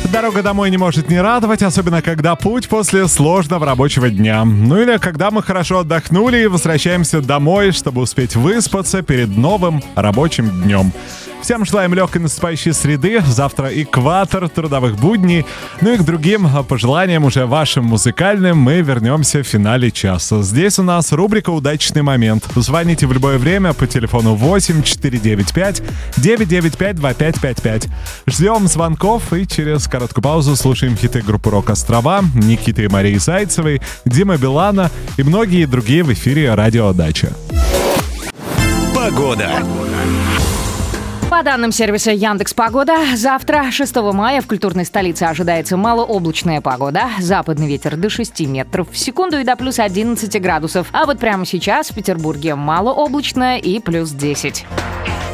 Дорога домой не может не радовать, особенно когда путь после сложного рабочего дня. Ну или когда мы хорошо отдохнули и возвращаемся домой, чтобы успеть выспаться перед новым рабочим днем. Всем желаем легкой наступающей среды, завтра экватор трудовых будней. Ну и к другим пожеланиям, уже вашим музыкальным, мы вернемся в финале часа. Здесь у нас рубрика «Удачный момент». Звоните в любое время по телефону 8 495 995 2555. Ждем звонков и через короткую паузу слушаем хиты группы «Рок Острова», Никиты и Марии Зайцевой, Димы Билана и многие другие в эфире «Радио Дача». Погода. По данным сервиса Яндекс.Погода, завтра, 6 мая, в культурной столице ожидается малооблачная погода. Западный ветер до 6 метров в секунду и до плюс 11 градусов. А вот прямо сейчас в Петербурге малооблачно и плюс 10.